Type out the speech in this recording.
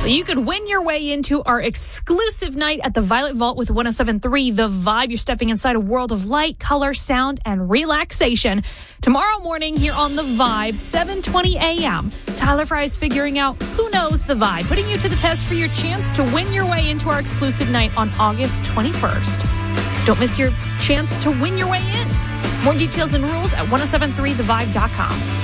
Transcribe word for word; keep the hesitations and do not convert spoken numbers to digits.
So you could win your way into our exclusive night at the Violet Vault with one oh seven point three The Vibe. You're stepping inside a world of light, color, sound, and relaxation. Tomorrow morning here on The Vibe, seven twenty a.m., Tyler Fry is figuring out who knows The Vibe, putting you to the test for your chance to win your way into our exclusive night on August twenty-first. Don't miss your chance to win your way in. More details and rules at ten seventy-three the vibe dot com.